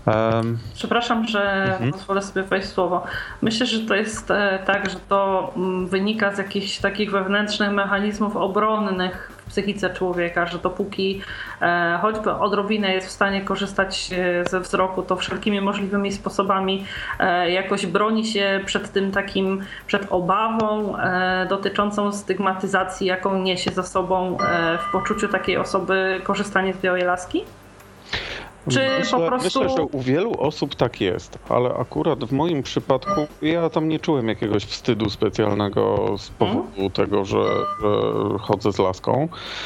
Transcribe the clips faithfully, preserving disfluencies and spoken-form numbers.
Um, Przepraszam, że mhm. pozwolę sobie wejść w słowo. Myślę, że to jest e, tak, że to m, wynika z jakichś takich wewnętrznych mechanizmów obronnych w psychice człowieka, że dopóki e, choćby odrobinę jest w stanie korzystać e, ze wzroku, to wszelkimi możliwymi sposobami e, jakoś broni się przed tym takim, przed obawą e, dotyczącą stygmatyzacji, jaką niesie za sobą e, w poczuciu takiej osoby korzystanie z białej laski? Czy myślę, po prostu... myślę, że u wielu osób tak jest, ale akurat w moim przypadku ja tam nie czułem jakiegoś wstydu specjalnego z powodu hmm? tego, że, że chodzę z laską.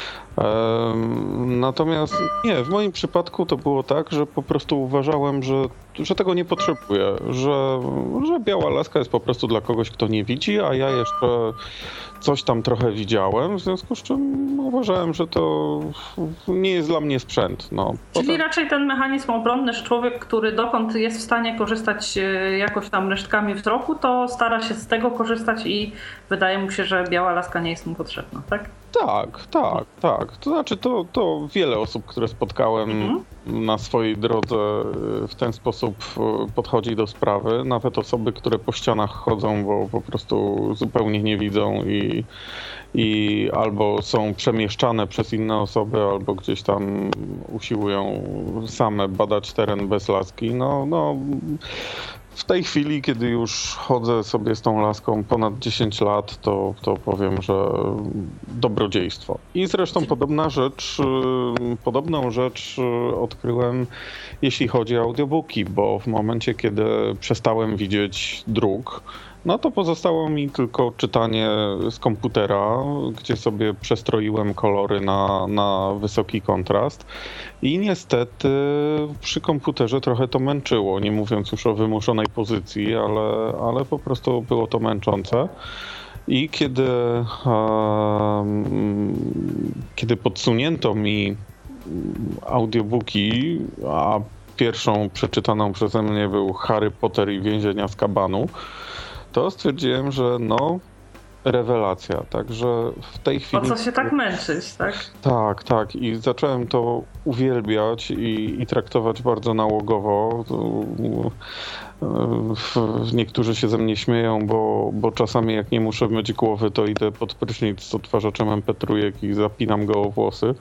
Natomiast nie, w moim przypadku to było tak, że po prostu uważałem, że, że tego nie potrzebuję, że, że biała laska jest po prostu dla kogoś, kto nie widzi, a ja jeszcze coś tam trochę widziałem, w związku z czym uważałem, że to nie jest dla mnie sprzęt. No. Czyli Potem... raczej ten mechanizm obronny, że człowiek, który dokąd jest w stanie korzystać jakoś tam resztkami wzroku, to stara się z tego korzystać i wydaje mu się, że biała laska nie jest mu potrzebna, tak? Tak, tak, tak. To znaczy to, to wiele osób, które spotkałem mhm. na swojej drodze w ten sposób podchodzi do sprawy. Nawet osoby, które po ścianach chodzą, bo po prostu zupełnie nie widzą i, i albo są przemieszczane przez inne osoby, albo gdzieś tam usiłują same badać teren bez laski. No, no. W tej chwili, kiedy już chodzę sobie z tą laską ponad dziesięć lat, to, to powiem, że dobrodziejstwo. I zresztą podobna rzecz, podobną rzecz odkryłem, jeśli chodzi o audiobooki, bo w momencie, kiedy przestałem widzieć dróg, no to pozostało mi tylko czytanie z komputera, gdzie sobie przestroiłem kolory na, na wysoki kontrast. I niestety przy komputerze trochę to męczyło, nie mówiąc już o wymuszonej pozycji, ale, ale po prostu było to męczące. I kiedy, um, kiedy podsunięto mi audiobooki, a pierwszą przeczytaną przeze mnie był Harry Potter i Więzień Azkabanu, to stwierdziłem, że no, rewelacja. Także w tej chwili... Po co się tak męczyć, tak? Tak, tak. I zacząłem to uwielbiać i, i traktować bardzo nałogowo. Niektórzy się ze mnie śmieją, bo, bo czasami jak nie muszę myć głowy, to idę pod prysznic z odtwarzaczem em pe trzy i zapinam go o włosy.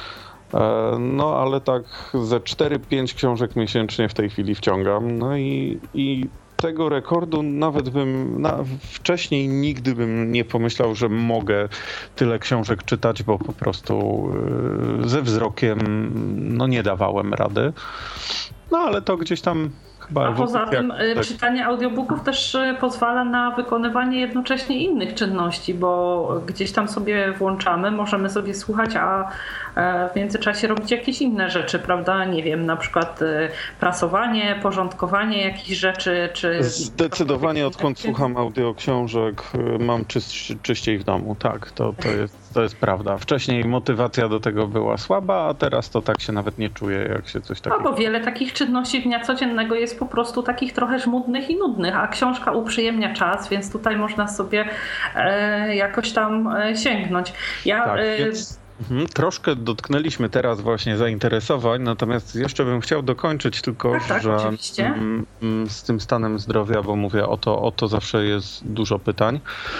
No ale tak ze cztery pięć książek miesięcznie w tej chwili wciągam. No i, i tego rekordu nawet bym na, wcześniej nigdy bym nie pomyślał, że mogę tyle książek czytać, bo po prostu yy, ze wzrokiem no nie dawałem rady. No ale to gdzieś tam chyba... A poza tym tak. czytanie audiobooków też pozwala na wykonywanie jednocześnie innych czynności, bo gdzieś tam sobie włączamy, możemy sobie słuchać, a w międzyczasie robić jakieś inne rzeczy, prawda? Nie wiem, na przykład prasowanie, porządkowanie jakichś rzeczy, czy... Zdecydowanie odkąd słucham audioksiążek, mam czyś, czyściej w domu, tak, to, to, jest, to jest prawda. Wcześniej motywacja do tego była słaba, a teraz to tak się nawet nie czuję, jak się coś takiego... No bo wiele takich czynności dnia codziennego jest po prostu takich trochę żmudnych i nudnych, a książka uprzyjemnia czas, więc tutaj można sobie e, jakoś tam e, sięgnąć. Ja, tak, e, więc... Mhm, troszkę dotknęliśmy teraz właśnie zainteresowań, natomiast jeszcze bym chciał dokończyć tylko, tak, tak, że oczywiście. m, z tym stanem zdrowia, bo mówię, o to, o to zawsze jest dużo pytań.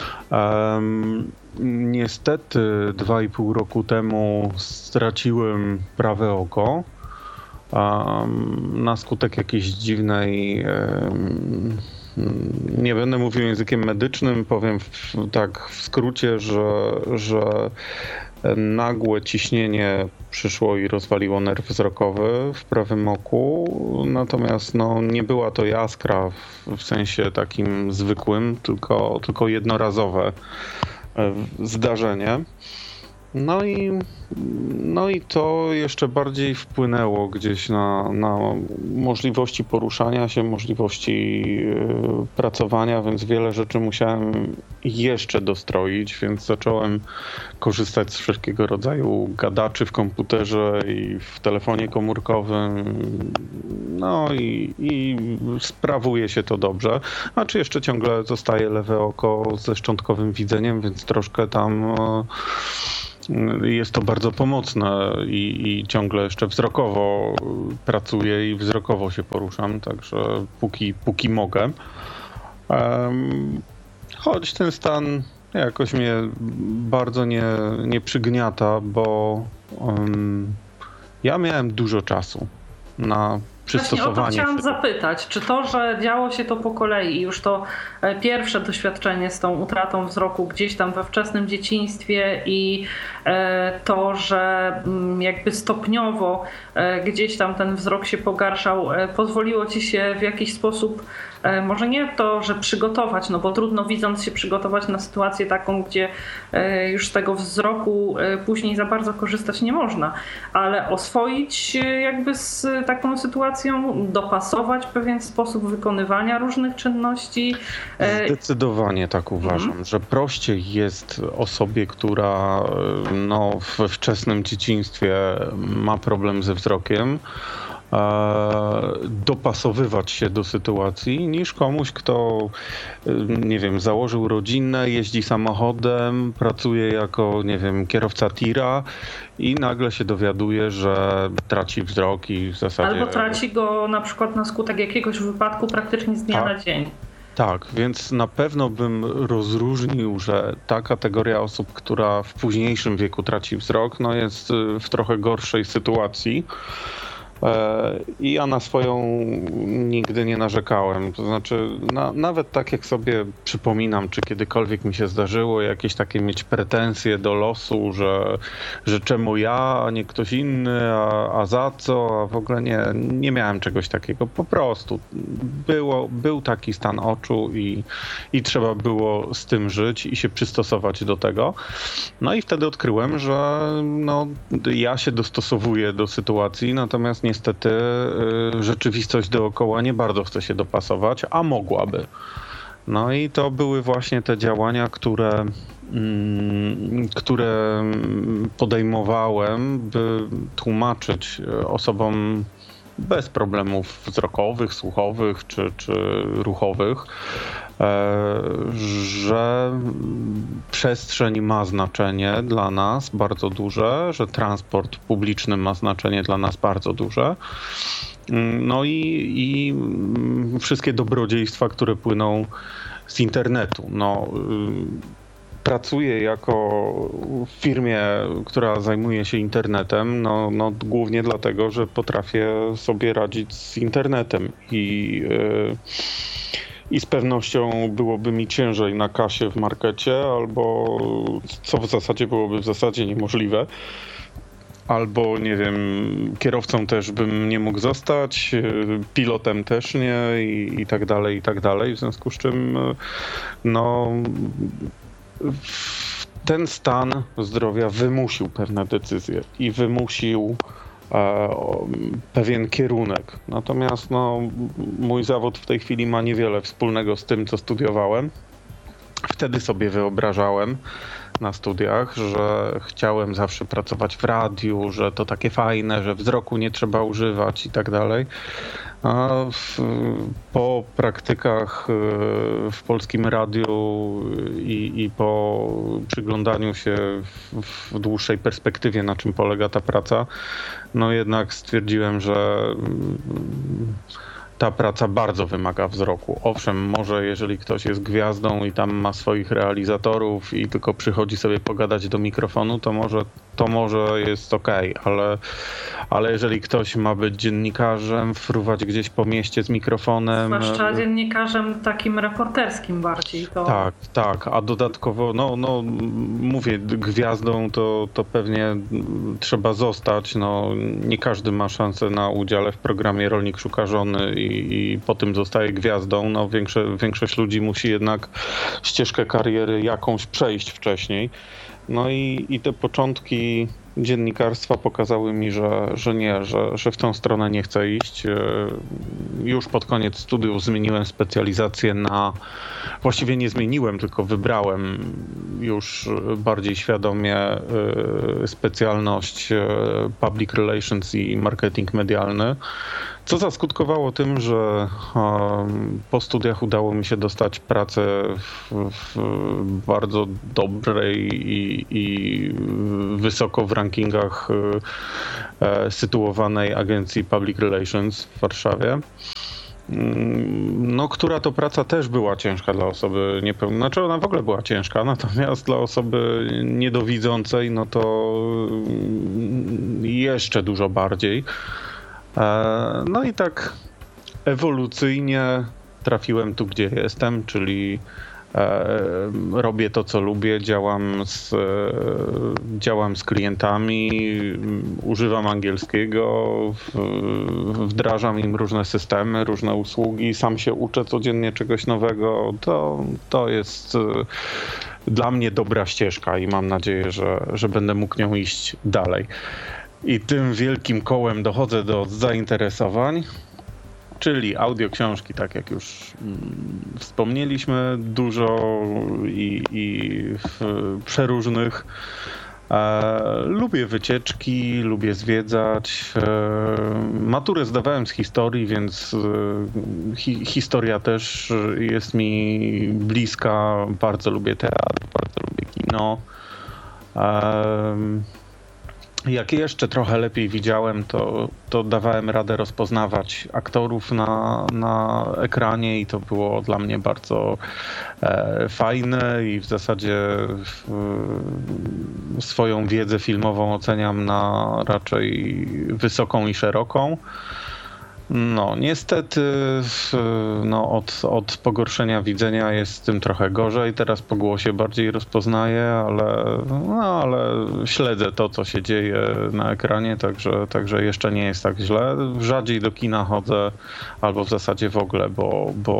Um, niestety dwa i pół roku temu straciłem prawe oko um, na skutek jakiejś dziwnej... Um, nie będę mówił językiem medycznym, powiem w, tak w skrócie, że, że nagłe ciśnienie przyszło i rozwaliło nerw wzrokowy w prawym oku, natomiast no, nie była to jaskra w, w sensie takim zwykłym, tylko, tylko jednorazowe zdarzenie. No i, no i to jeszcze bardziej wpłynęło gdzieś na, na możliwości poruszania się, możliwości yy, pracowania, więc wiele rzeczy musiałem jeszcze dostroić, więc zacząłem korzystać z wszelkiego rodzaju gadaczy w komputerze i w telefonie komórkowym. No i, i sprawuje się to dobrze. A czy jeszcze ciągle zostaje lewe oko ze szczątkowym widzeniem, więc troszkę tam... Yy, jest to bardzo pomocne i, i ciągle jeszcze wzrokowo pracuję i wzrokowo się poruszam, także póki, póki mogę. Um, choć ten stan jakoś mnie bardzo nie, nie przygniata, bo um, ja miałem dużo czasu na przystosowanie. Właśnie o to chciałam się. zapytać, czy to, że działo się to po kolei, już to pierwsze doświadczenie z tą utratą wzroku gdzieś tam we wczesnym dzieciństwie i to, że jakby stopniowo gdzieś tam ten wzrok się pogarszał, pozwoliło ci się w jakiś sposób, może nie to, że przygotować, no bo trudno widząc się przygotować na sytuację taką, gdzie już z tego wzroku później za bardzo korzystać nie można, ale oswoić jakby z taką sytuacją, dopasować pewien sposób wykonywania różnych czynności. Zdecydowanie tak uważam, mhm. że prościej jest osobie, która no, we wczesnym dzieciństwie ma problem ze wzrokiem, dopasowywać się do sytuacji niż komuś, kto, nie wiem, założył rodzinę, jeździ samochodem, pracuje jako, nie wiem, kierowca tira i nagle się dowiaduje, że traci wzrok i w zasadzie... Albo traci go na przykład na skutek jakiegoś wypadku praktycznie z dnia tak. na dzień. Tak, więc na pewno bym rozróżnił, że ta kategoria osób, która w późniejszym wieku traci wzrok, no jest w trochę gorszej sytuacji. I ja na swoją nigdy nie narzekałem. To znaczy, na, nawet tak jak sobie przypominam, czy kiedykolwiek mi się zdarzyło jakieś takie mieć pretensje do losu, że, że czemu ja, a nie ktoś inny, a, a za co, a w ogóle nie, nie miałem czegoś takiego. Po prostu było, był taki stan oczu i, i trzeba było z tym żyć i się przystosować do tego. No i wtedy odkryłem, że no, ja się dostosowuję do sytuacji, natomiast niestety y, rzeczywistość dookoła nie bardzo chce się dopasować, a mogłaby. No i to były właśnie te działania, które, mm, które podejmowałem, by tłumaczyć osobom bez problemów wzrokowych, słuchowych czy, czy ruchowych, że przestrzeń ma znaczenie dla nas bardzo duże, że transport publiczny ma znaczenie dla nas bardzo duże. No i, i wszystkie dobrodziejstwa, które płyną z internetu. No, pracuję jako w firmie, która zajmuje się internetem, no, no głównie dlatego, że potrafię sobie radzić z internetem i yy, I z pewnością byłoby mi ciężej na kasie w markecie, albo co w zasadzie byłoby w zasadzie niemożliwe. Albo, nie wiem, kierowcą też bym nie mógł zostać, pilotem też nie i, i tak dalej, i tak dalej. W związku z czym, no, ten stan zdrowia wymusił pewne decyzje i wymusił pewien kierunek. Natomiast no, mój zawód w tej chwili ma niewiele wspólnego z tym, co studiowałem. Wtedy sobie wyobrażałem na studiach, że chciałem zawsze pracować w radiu, że to takie fajne, że wzroku nie trzeba używać i tak dalej. A w, po praktykach w Polskim Radiu i, i po przyglądaniu się w, w dłuższej perspektywie, na czym polega ta praca, no jednak stwierdziłem, że ta praca bardzo wymaga wzroku. Owszem, może jeżeli ktoś jest gwiazdą i tam ma swoich realizatorów i tylko przychodzi sobie pogadać do mikrofonu, to może to może jest okej, ale, ale jeżeli ktoś ma być dziennikarzem, fruwać gdzieś po mieście z mikrofonem... Zwłaszcza dziennikarzem takim reporterskim bardziej. To... Tak, tak, a dodatkowo, no, no mówię, gwiazdą to, to pewnie trzeba zostać. No, nie każdy ma szansę na udziale w programie Rolnik szuka żony i, i po tym zostaje gwiazdą. No, większość, większość ludzi musi jednak ścieżkę kariery jakąś przejść wcześniej. No i, i te początki dziennikarstwa pokazały mi, że, że nie, że, że w tą stronę nie chcę iść. Już pod koniec studiów zmieniłem specjalizację na... Właściwie nie zmieniłem, tylko wybrałem już bardziej świadomie specjalność Public Relations i marketing medialny. Co zaskutkowało tym, że po studiach udało mi się dostać pracę w, w bardzo dobrej i, i wysoko w rankingach sytuowanej agencji Public Relations w Warszawie. No, która to praca też była ciężka dla osoby niepełnosprawnej. Znaczy ona w ogóle była ciężka, natomiast dla osoby niedowidzącej, no to jeszcze dużo bardziej. No i tak ewolucyjnie trafiłem tu, gdzie jestem, czyli robię to, co lubię, działam z, działam z klientami, używam angielskiego, wdrażam im różne systemy, różne usługi, sam się uczę codziennie czegoś nowego. To, to jest dla mnie dobra ścieżka i mam nadzieję, że, że będę mógł nią iść dalej. I tym wielkim kołem dochodzę do zainteresowań, czyli audioksiążki, tak jak już wspomnieliśmy, dużo i, i przeróżnych. E, lubię wycieczki, lubię zwiedzać. E, maturę zdawałem z historii, więc e, hi, historia też jest mi bliska. Bardzo lubię teatr, bardzo lubię kino. E, Jak jeszcze trochę lepiej widziałem, to, to dawałem radę rozpoznawać aktorów na, na ekranie i to było dla mnie bardzo e, fajne i w zasadzie w, swoją wiedzę filmową oceniam na raczej wysoką i szeroką. No, niestety no, od, od pogorszenia widzenia jest z tym trochę gorzej. Teraz po głosie bardziej rozpoznaję, ale, no, ale śledzę to, co się dzieje na ekranie, także, także jeszcze nie jest tak źle. Rzadziej do kina chodzę, albo w zasadzie w ogóle, bo, bo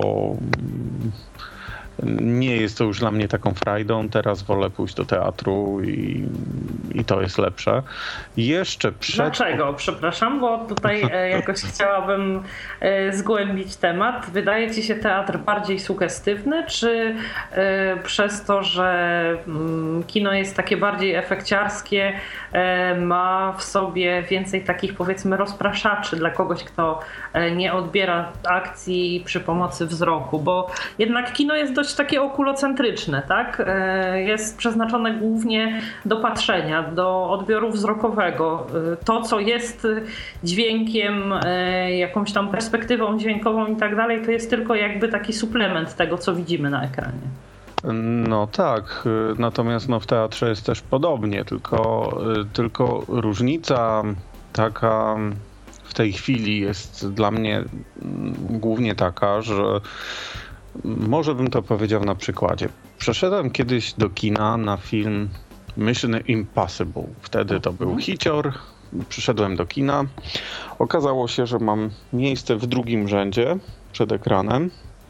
nie jest to już dla mnie taką frajdą. Teraz wolę pójść do teatru i, i to jest lepsze. Jeszcze przed... Dlaczego? Przepraszam, bo tutaj jakoś chciałabym zgłębić temat. Wydaje ci się teatr bardziej sugestywny, czy przez to, że kino jest takie bardziej efekciarskie, ma w sobie więcej takich, powiedzmy, rozpraszaczy dla kogoś, kto nie odbiera akcji przy pomocy wzroku? Bo jednak kino jest dość takie okulocentryczne, tak? Jest przeznaczone głównie do patrzenia, do odbioru wzrokowego. To, co jest dźwiękiem, jakąś tam perspektywą dźwiękową i tak dalej, to jest tylko jakby taki suplement tego, co widzimy na ekranie. No tak, natomiast no w teatrze jest też podobnie, tylko, tylko różnica taka w tej chwili jest dla mnie głównie taka, że może bym to powiedział na przykładzie. Przeszedłem kiedyś do kina na film Mission Impossible. Wtedy to był hicior. Przyszedłem do kina. Okazało się, że mam miejsce w drugim rzędzie przed ekranem.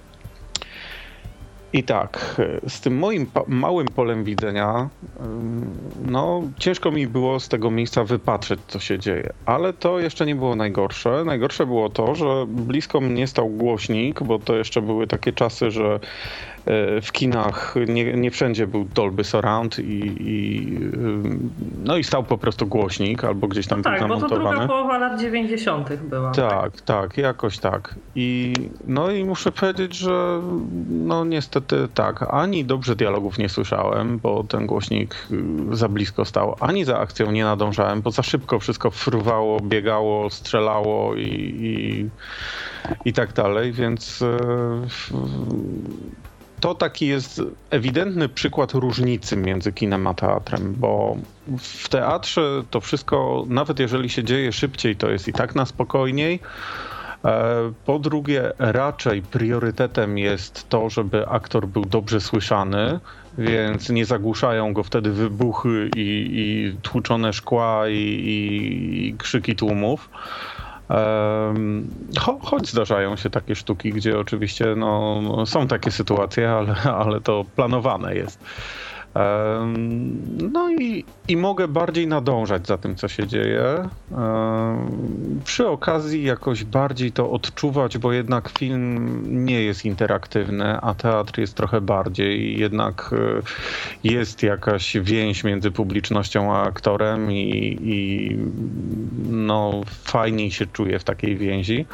I tak, z tym moim pa- małym polem widzenia, no ciężko mi było z tego miejsca wypatrzeć, co się dzieje. Ale to jeszcze nie było najgorsze. Najgorsze było to, że blisko mnie stał głośnik, bo to jeszcze były takie czasy, że w kinach nie, nie wszędzie był Dolby Surround i, i no i stał po prostu głośnik albo gdzieś tam no tak, był zamontowany. Bo to druga połowa lat dziewięćdziesiątych była. Tak, tak, tak, jakoś tak. I no i muszę powiedzieć, że no niestety tak, ani dobrze dialogów nie słyszałem, bo ten głośnik za blisko stał, ani za akcją nie nadążałem, bo za szybko wszystko fruwało, biegało, strzelało i, i, i tak dalej, więc to taki jest ewidentny przykład różnicy między kinem a teatrem, bo w teatrze to wszystko, nawet jeżeli się dzieje szybciej, to jest i tak na spokojniej. Po drugie, raczej priorytetem jest to, żeby aktor był dobrze słyszany, więc nie zagłuszają go wtedy wybuchy i, i tłuczone szkła i, i, i krzyki tłumów. Um, cho, choć zdarzają się takie sztuki, gdzie oczywiście no, są takie sytuacje, ale, ale to planowane jest. No i, i mogę bardziej nadążać za tym, co się dzieje. Przy okazji jakoś bardziej to odczuwać, bo jednak film nie jest interaktywny, a teatr jest trochę bardziej. Jednak jest jakaś więź między publicznością a aktorem i, i no, fajniej się czuję w takiej więzi.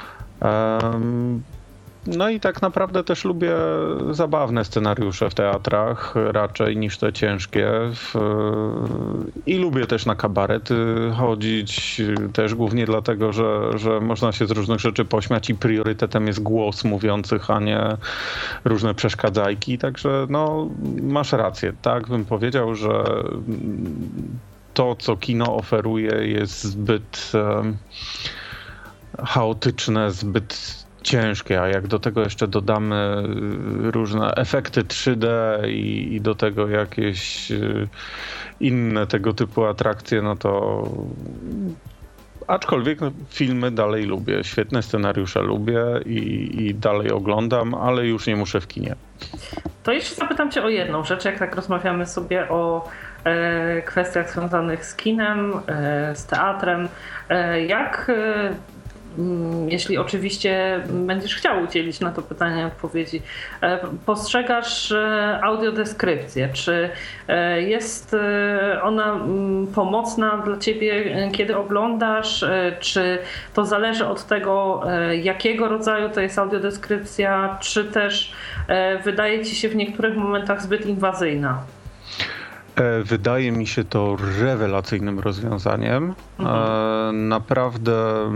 No i tak naprawdę też lubię zabawne scenariusze w teatrach raczej niż te ciężkie. I lubię też na kabarety chodzić, też głównie dlatego, że, że można się z różnych rzeczy pośmiać i priorytetem jest głos mówiących, a nie różne przeszkadzajki. Także no, masz rację, tak bym powiedział, że to, co kino oferuje, jest zbyt um, chaotyczne, zbyt ciężkie, a jak do tego jeszcze dodamy różne efekty trzy D i, i do tego jakieś inne tego typu atrakcje, no to aczkolwiek no, filmy dalej lubię, świetne scenariusze lubię i, i dalej oglądam, ale już nie muszę w kinie. To jeszcze zapytam cię o jedną rzecz, jak tak rozmawiamy sobie o e, kwestiach związanych z kinem, e, z teatrem. E, jak e, jeśli oczywiście będziesz chciał udzielić na to pytanie odpowiedzi, postrzegasz audiodeskrypcję? Czy jest ona pomocna dla ciebie, kiedy oglądasz? Czy to zależy od tego, jakiego rodzaju to jest audiodeskrypcja? Czy też wydaje ci się w niektórych momentach zbyt inwazyjna? Wydaje mi się to rewelacyjnym rozwiązaniem. Mhm. Naprawdę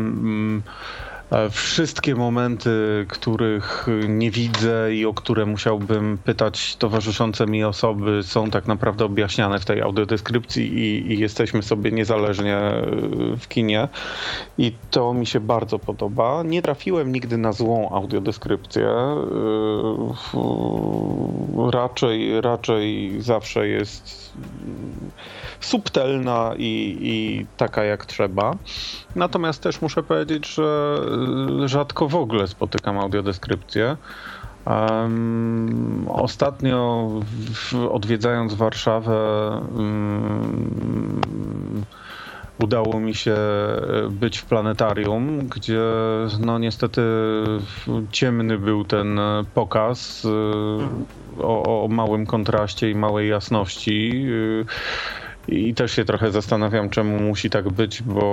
wszystkie momenty, których nie widzę i o które musiałbym pytać towarzyszące mi osoby, są tak naprawdę objaśniane w tej audiodeskrypcji i, i jesteśmy sobie niezależnie w kinie. I to mi się bardzo podoba. Nie trafiłem nigdy na złą audiodeskrypcję. Raczej, raczej zawsze jest subtelna i, i taka jak trzeba. Natomiast też muszę powiedzieć, że rzadko w ogóle spotykam audiodeskrypcję. Um, ostatnio w, odwiedzając Warszawę um, udało mi się być w planetarium, gdzie no niestety ciemny był ten pokaz o, o małym kontraście i małej jasności. I też się trochę zastanawiam, czemu musi tak być, bo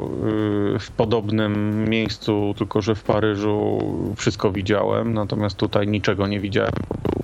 w podobnym miejscu, tylko że w Paryżu, wszystko widziałem, natomiast tutaj niczego nie widziałem.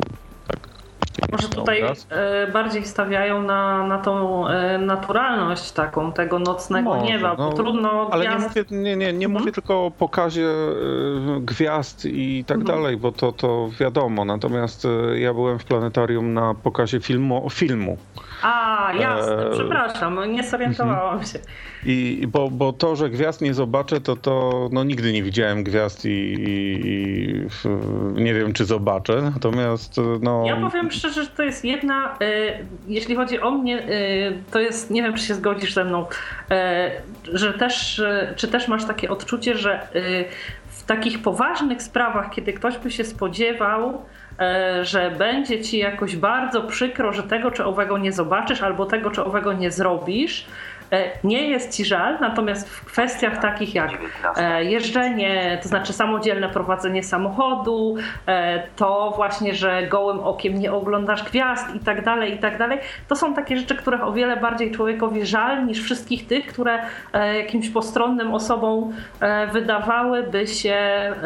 Może tutaj obraz. bardziej stawiają na, na tą naturalność taką tego nocnego Może, nieba, bo no, trudno ale gwiazd... nie mówię, nie, nie, nie mówię hmm? tylko o pokazie gwiazd i tak hmm. dalej, bo to, to wiadomo. Natomiast ja byłem w planetarium na pokazie filmu. filmu. A, jasne, e... przepraszam, nie zorientowałam się. I bo, bo to, że gwiazd nie zobaczę, to, to no, nigdy nie widziałem gwiazd i, i, i nie wiem, czy zobaczę. Natomiast no... Ja powiem szczerze, że to jest jedna, y, jeśli chodzi o mnie, y, to jest, nie wiem, czy się zgodzisz ze mną, y, że też, y, czy też masz takie odczucie, że y, w takich poważnych sprawach, kiedy ktoś by się spodziewał, że będzie ci jakoś bardzo przykro, że tego czy owego nie zobaczysz albo tego czy owego nie zrobisz, nie jest ci żal, natomiast w kwestiach takich jak jeżdżenie, to znaczy samodzielne prowadzenie samochodu, to właśnie, że gołym okiem nie oglądasz gwiazd i tak dalej, i tak dalej, to są takie rzeczy, których o wiele bardziej człowiekowi żal niż wszystkich tych, które jakimś postronnym osobom wydawałyby się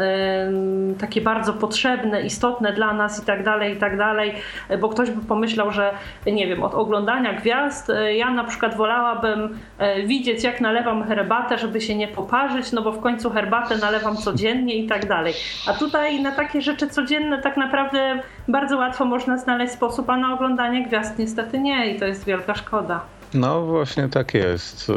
takie bardzo potrzebne, istotne dla nas i tak dalej, i tak dalej, bo ktoś by pomyślał, że nie wiem, od oglądania gwiazd ja na przykład wolałabym widzieć, jak nalewam herbatę, żeby się nie poparzyć, no bo w końcu herbatę nalewam codziennie i tak dalej. A tutaj na takie rzeczy codzienne tak naprawdę bardzo łatwo można znaleźć sposób, a na oglądanie gwiazd niestety nie i to jest wielka szkoda. No właśnie tak jest.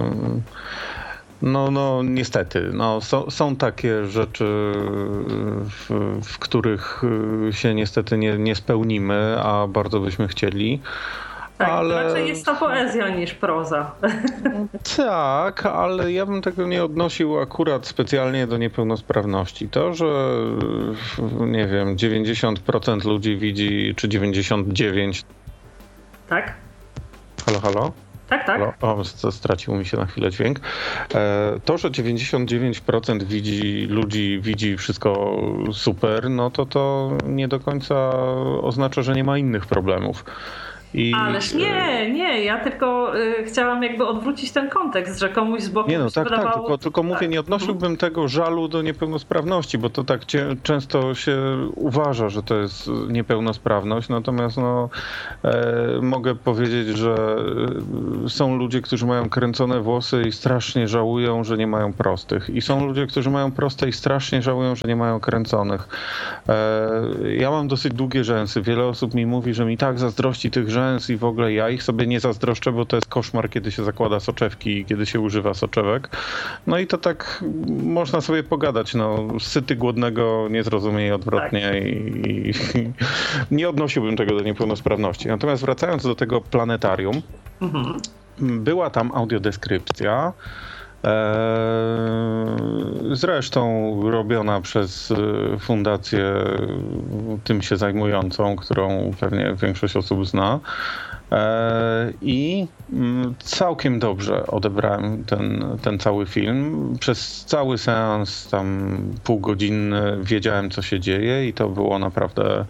No, no niestety, no, są, są takie rzeczy, w, w których się niestety nie, nie spełnimy, a bardzo byśmy chcieli. Tak, ale... raczej jest to poezja niż proza. Tak, ale ja bym tego nie odnosił akurat specjalnie do niepełnosprawności. To, że nie wiem, dziewięćdziesiąt procent ludzi widzi, czy dziewięćdziesiąt dziewięć procent Tak? Halo, halo? Tak, tak. Halo? O, stracił mi się na chwilę dźwięk. To, że dziewięćdziesiąt dziewięć procent widzi, ludzi widzi wszystko super, no to to nie do końca oznacza, że nie ma innych problemów. I... Ależ nie, nie, ja tylko y, chciałam jakby odwrócić ten kontekst, że komuś z boku Nie no, się tak, wydawało... tak, tylko, tylko mówię, nie odnosiłbym tego żalu do niepełnosprawności, bo to tak cie, często się uważa, że to jest niepełnosprawność, natomiast no, e, mogę powiedzieć, że są ludzie, którzy mają kręcone włosy i strasznie żałują, że nie mają prostych. I są ludzie, którzy mają proste i strasznie żałują, że nie mają kręconych. E, ja mam dosyć długie rzęsy. Wiele osób mi mówi, że mi tak zazdrości tych rzęs, i w ogóle ja ich sobie nie zazdroszczę, bo to jest koszmar, kiedy się zakłada soczewki i kiedy się używa soczewek. No i to tak można sobie pogadać. No, syty głodnego nie zrozumie i odwrotnie. Tak. I, i nie odnosiłbym tego do niepełnosprawności. Natomiast wracając do tego planetarium, mhm. była tam audiodeskrypcja. Zresztą robiona przez fundację tym się zajmującą, którą pewnie większość osób zna. I całkiem dobrze odebrałem ten, ten cały film. Przez cały seans, tam półgodzinny, wiedziałem, co się dzieje i to było naprawdę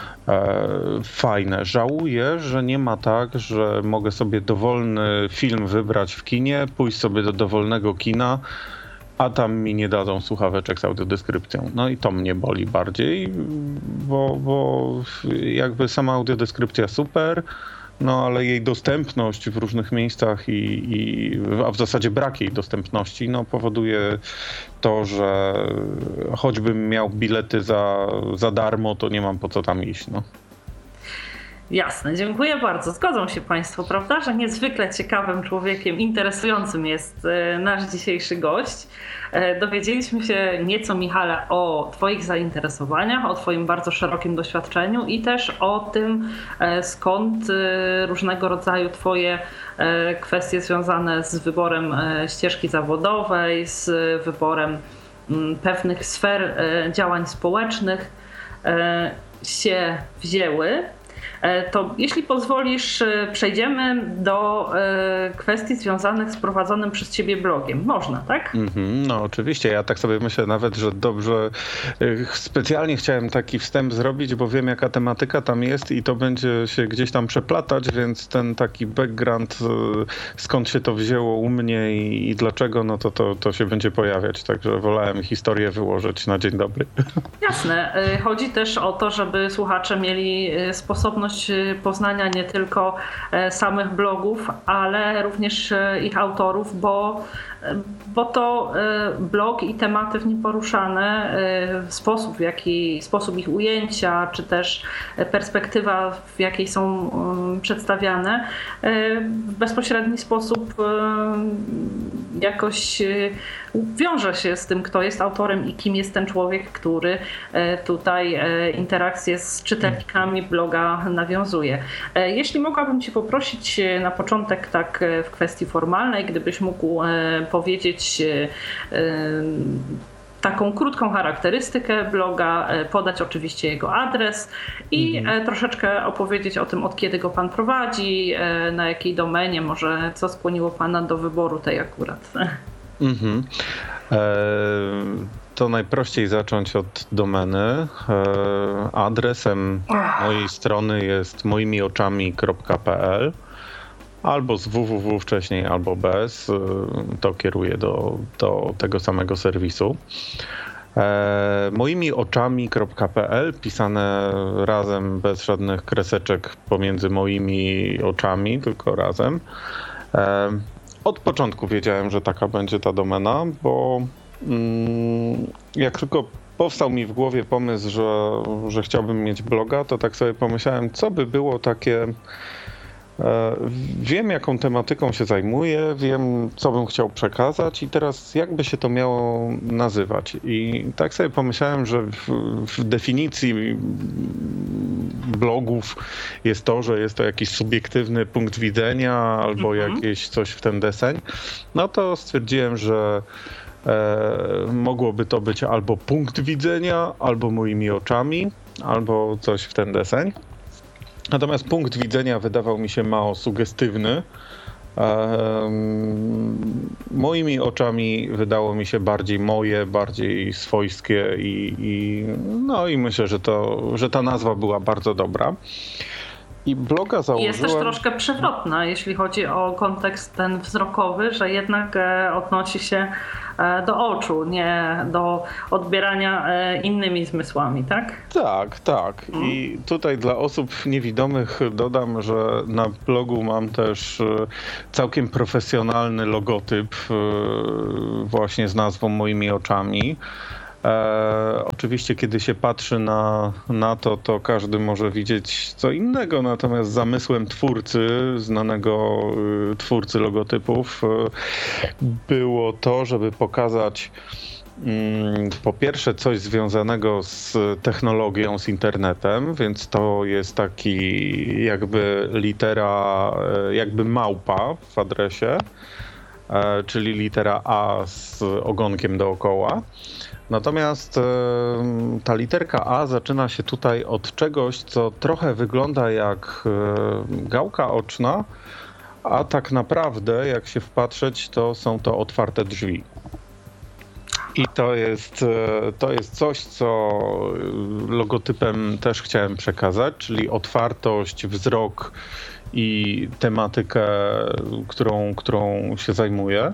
fajne. Żałuję, że nie ma tak, że mogę sobie dowolny film wybrać w kinie, pójść sobie do dowolnego kina, a tam mi nie dadzą słuchaweczek z audiodeskrypcją. No i to mnie boli bardziej, bo, bo jakby sama audiodeskrypcja super, no ale jej dostępność w różnych miejscach, i, i, a w zasadzie brak jej dostępności, no powoduje to, że choćbym miał bilety za, za darmo, to nie mam po co tam iść. No. Jasne, dziękuję bardzo. Zgodzą się Państwo, prawda, że niezwykle ciekawym człowiekiem, interesującym jest nasz dzisiejszy gość. Dowiedzieliśmy się nieco, Michale, o Twoich zainteresowaniach, o Twoim bardzo szerokim doświadczeniu i też o tym, skąd różnego rodzaju Twoje kwestie związane z wyborem ścieżki zawodowej, z wyborem pewnych sfer działań społecznych się wzięły. To jeśli pozwolisz, przejdziemy do kwestii związanych z prowadzonym przez ciebie blogiem. Można, tak? Mm-hmm, no oczywiście. Ja tak sobie myślę nawet, że dobrze. Specjalnie chciałem taki wstęp zrobić, bo wiem, jaka tematyka tam jest i to będzie się gdzieś tam przeplatać, więc ten taki background, skąd się to wzięło u mnie i, i dlaczego, no to, to to się będzie pojawiać. Także wolałem historię wyłożyć na dzień dobry. Jasne. Chodzi też o to, żeby słuchacze mieli sposobność poznania nie tylko samych blogów, ale również ich autorów, bo, bo to blog i tematy w nim poruszane, sposób, w jaki, sposób ich ujęcia, czy też perspektywa, w jakiej są przedstawiane, w bezpośredni sposób jakoś wiąże się z tym, kto jest autorem i kim jest ten człowiek, który tutaj interakcję z czytelnikami bloga nawiązuje. Jeśli mogłabym Cię poprosić na początek tak w kwestii formalnej, gdybyś mógł powiedzieć taką krótką charakterystykę bloga, podać oczywiście jego adres i mhm. troszeczkę opowiedzieć o tym, od kiedy go Pan prowadzi, na jakiej domenie, może co skłoniło Pana do wyboru tej akurat. Mhm. E, to najprościej zacząć od domeny. E, adresem mojej strony jest moimioczami kropka p l albo z www wcześniej, albo bez. To kieruję do, do tego samego serwisu. E, moimioczami kropka p l, pisane razem, bez żadnych kreseczek pomiędzy moimi oczami, tylko razem. E, Od początku wiedziałem, że taka będzie ta domena, bo mm, jak tylko powstał mi w głowie pomysł, że, że chciałbym mieć bloga, to tak sobie pomyślałem, co by było takie... E, wiem, jaką tematyką się zajmuję, wiem, co bym chciał przekazać i teraz jakby się to miało nazywać. I tak sobie pomyślałem, że w, w definicji blogów jest to, że jest to jakiś subiektywny punkt widzenia albo mhm. jakieś coś w ten deseń. No to stwierdziłem, że e, mogłoby to być albo punkt widzenia, albo moimi oczami, albo coś w ten deseń. Natomiast punkt widzenia wydawał mi się mało sugestywny. Moimi oczami wydało mi się bardziej moje, bardziej swojskie i, i, no i myślę, że, to, że ta nazwa była bardzo dobra. I bloga założyłem... Jest też troszkę przewrotna, jeśli chodzi o kontekst ten wzrokowy, że jednak odnosi się do oczu, nie do odbierania innymi zmysłami, tak? Tak, tak. I tutaj dla osób niewidomych dodam, że na blogu mam też całkiem profesjonalny logotyp właśnie z nazwą Moimi oczami. E, oczywiście, kiedy się patrzy na, na to, to każdy może widzieć co innego, natomiast zamysłem twórcy, znanego y, twórcy logotypów, y, było to, żeby pokazać y, po pierwsze coś związanego z technologią, z internetem, więc to jest taki jakby litera, y, jakby małpa w adresie, y, czyli litera A z ogonkiem dookoła. Natomiast e, ta literka A zaczyna się tutaj od czegoś, co trochę wygląda jak e, gałka oczna, a tak naprawdę, jak się wpatrzeć, to są to otwarte drzwi. I to jest, e, to jest coś, co logotypem też chciałem przekazać, czyli otwartość, wzrok i tematykę, którą, którą się zajmuję.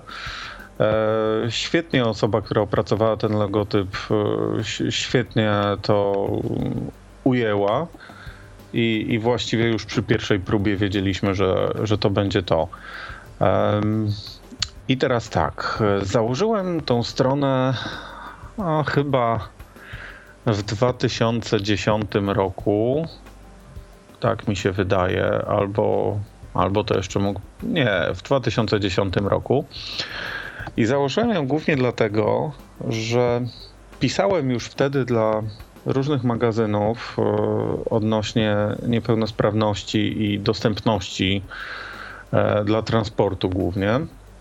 E, świetnie osoba, która opracowała ten logotyp, e, świetnie to ujęła i, i właściwie już przy pierwszej próbie wiedzieliśmy, że, że to będzie to. E, I teraz tak, założyłem tą stronę no, chyba w dwa tysiące dziesiątym roku, tak mi się wydaje, albo, albo to jeszcze mógł, nie, w dwa tysiące dziesiątym roku. I założyłem ją głównie dlatego, że pisałem już wtedy dla różnych magazynów odnośnie niepełnosprawności i dostępności dla transportu głównie.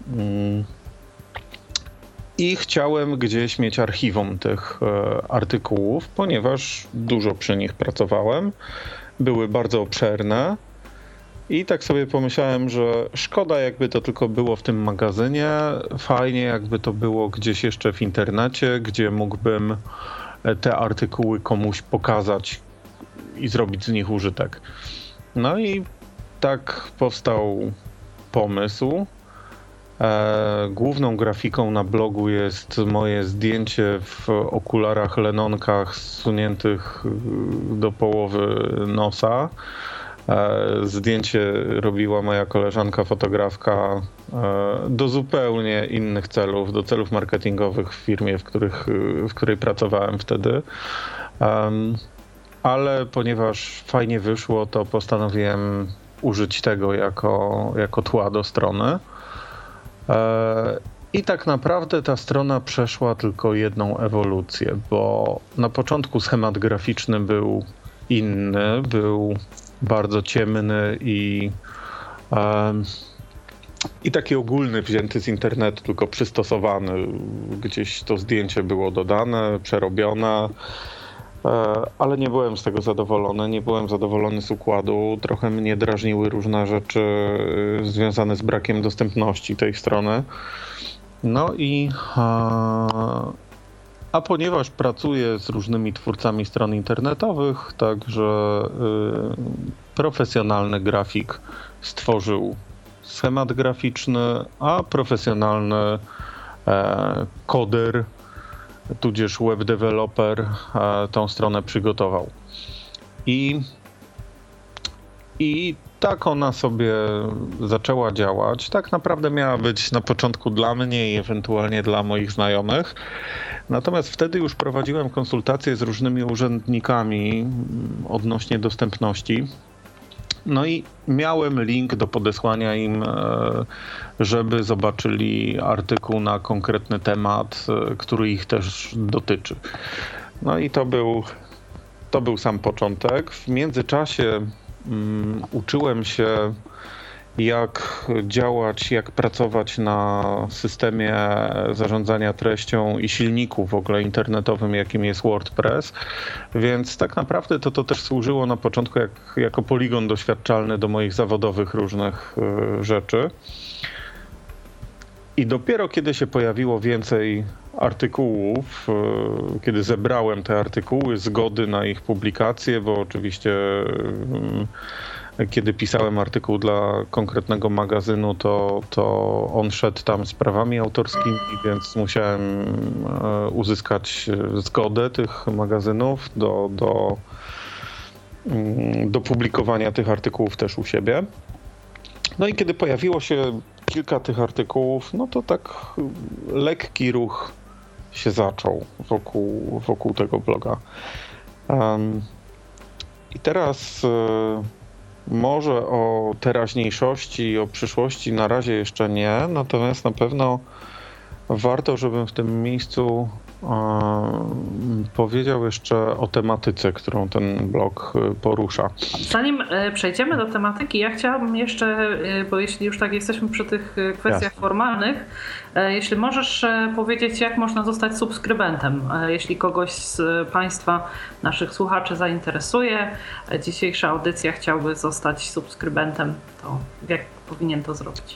I chciałem gdzieś mieć archiwum tych artykułów, ponieważ dużo przy nich pracowałem. Były bardzo obszerne. I tak sobie pomyślałem, że szkoda jakby to tylko było w tym magazynie, fajnie jakby to było gdzieś jeszcze w internecie, gdzie mógłbym te artykuły komuś pokazać i zrobić z nich użytek. No i tak powstał pomysł. E, główną grafiką na blogu jest moje zdjęcie w okularach Lenonkach zsuniętych do połowy nosa. Zdjęcie robiła moja koleżanka, fotografka do zupełnie innych celów, do celów marketingowych w firmie, w, których, w której pracowałem wtedy. Ale ponieważ fajnie wyszło, to postanowiłem użyć tego jako, jako tła do strony. I tak naprawdę ta strona przeszła tylko jedną ewolucję, bo na początku schemat graficzny był inny, był bardzo ciemny i, um, i taki ogólny, wzięty z internetu, tylko przystosowany. Gdzieś to zdjęcie było dodane, przerobione, e, ale nie byłem z tego zadowolony, nie byłem zadowolony z układu. Trochę mnie drażniły różne rzeczy związane z brakiem dostępności tej strony. No i... A, A ponieważ pracuję z różnymi twórcami stron internetowych, także y, profesjonalny grafik stworzył schemat graficzny, a profesjonalny e, koder, tudzież web developer e, tą stronę przygotował. I, I tak ona sobie zaczęła działać. Tak naprawdę miała być na początku dla mnie i ewentualnie dla moich znajomych. Natomiast wtedy już prowadziłem konsultacje z różnymi urzędnikami odnośnie dostępności. No i miałem link do podesłania im, żeby zobaczyli artykuł na konkretny temat, który ich też dotyczy. No i to był, to był sam początek. W międzyczasie um, uczyłem się, jak działać, jak pracować na systemie zarządzania treścią i silniku w ogóle internetowym, jakim jest WordPress. Więc tak naprawdę to, to też służyło na początku jak, jako poligon doświadczalny do moich zawodowych różnych rzeczy. I dopiero kiedy się pojawiło więcej artykułów, kiedy zebrałem te artykuły, zgody na ich publikację, bo oczywiście kiedy pisałem artykuł dla konkretnego magazynu, to, to on szedł tam z prawami autorskimi, więc musiałem uzyskać zgodę tych magazynów do, do, do publikowania tych artykułów też u siebie. No i kiedy pojawiło się kilka tych artykułów, no to tak lekki ruch się zaczął wokół, wokół tego bloga. Um, I teraz y, może o teraźniejszości i o przyszłości na razie jeszcze nie, natomiast na pewno warto, żebym w tym miejscu y, powiedział jeszcze o tematyce, którą ten blog porusza. Zanim przejdziemy do tematyki, ja chciałabym jeszcze, bo jeśli już tak jesteśmy przy tych kwestiach Jasne. formalnych, jeśli możesz powiedzieć, jak można zostać subskrybentem, jeśli kogoś z Państwa, naszych słuchaczy zainteresuje, dzisiejsza audycja chciałby zostać subskrybentem, to jak powinien to zrobić?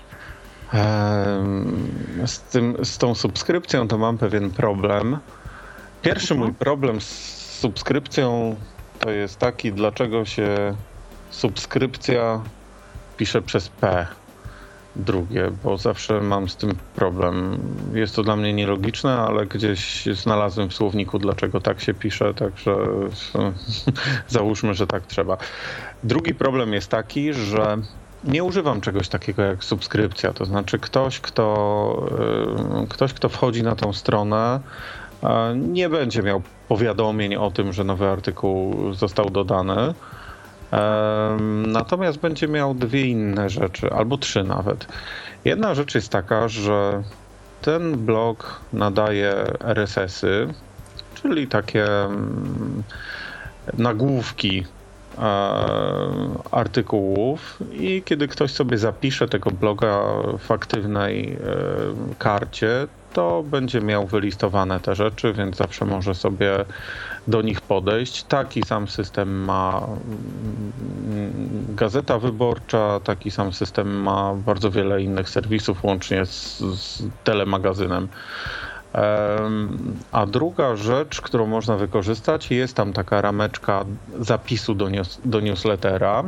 Z, tym, z tą subskrypcją to mam pewien problem. Pierwszy mój problem z subskrypcją to jest taki, dlaczego się subskrypcja pisze przez P drugie, bo zawsze mam z tym problem. Jest to dla mnie nielogiczne, ale gdzieś znalazłem w słowniku, dlaczego tak się pisze, także załóżmy, że tak trzeba. Drugi problem jest taki, że nie używam czegoś takiego jak subskrypcja, to znaczy ktoś, kto, ktoś, kto wchodzi na tą stronę, nie będzie miał powiadomień o tym, że nowy artykuł został dodany. Natomiast będzie miał dwie inne rzeczy, albo trzy nawet. Jedna rzecz jest taka, że ten blog nadaje R S S-y, czyli takie nagłówki artykułów i kiedy ktoś sobie zapisze tego bloga w aktywnej karcie, to będzie miał wylistowane te rzeczy, więc zawsze może sobie do nich podejść. Taki sam system ma Gazeta Wyborcza, taki sam system ma bardzo wiele innych serwisów, łącznie z, z telemagazynem. A druga rzecz, którą można wykorzystać, jest tam taka rameczka zapisu do, news, do newslettera.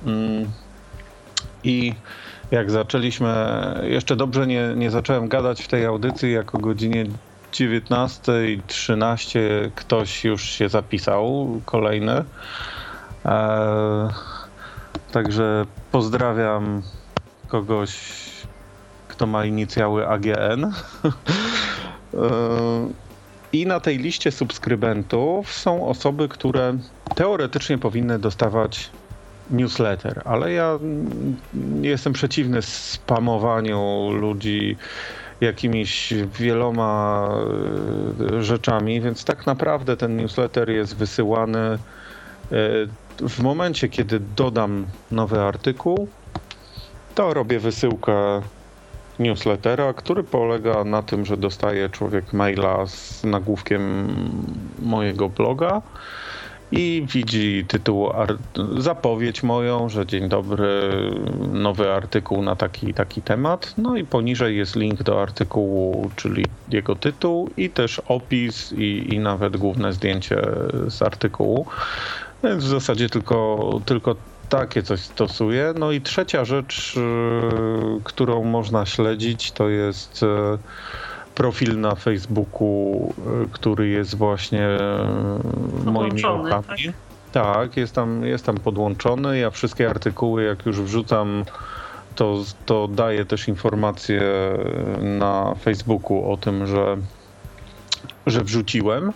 I jak zaczęliśmy, jeszcze dobrze nie, nie zacząłem gadać w tej audycji, jak o godzinie dziewiętnasta trzynaście ktoś już się zapisał, kolejny. Eee, także pozdrawiam kogoś, kto ma inicjały A G N. I na tej liście subskrybentów są osoby, które teoretycznie powinny dostawać newsletter, ale ja jestem przeciwny spamowaniu ludzi jakimiś wieloma rzeczami, więc tak naprawdę ten newsletter jest wysyłany w momencie, kiedy dodam nowy artykuł, to robię wysyłkę newslettera, który polega na tym, że dostaje człowiek maila z nagłówkiem mojego bloga i widzi tytuł, zapowiedź moją, że dzień dobry, nowy artykuł na taki taki temat. No i poniżej jest link do artykułu, czyli jego tytuł i też opis i, i nawet główne zdjęcie z artykułu. Więc w zasadzie tylko, tylko takie coś stosuję. No i trzecia rzecz, którą można śledzić, to jest profil na Facebooku, który jest właśnie moimi ruchami. Tak? tak, jest tam, jest tam podłączony. Ja wszystkie artykuły, jak już wrzucam, to, to daję też informacje na Facebooku o tym, że, że wrzuciłem.